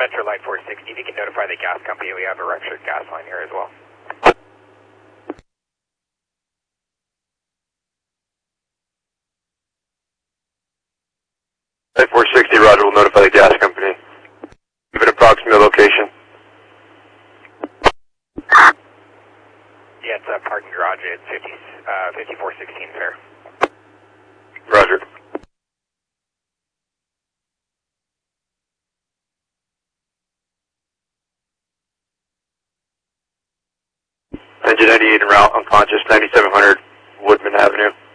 Metro Light 460, if you can notify the gas company, we have a ruptured gas line here as well. Light 460, Roger, we'll notify the gas company. Give an approximate location. Yeah, it's a parking garage at 5416 Fair. Roger. Engine 98 en route, unconscious, 9700 Woodman Avenue.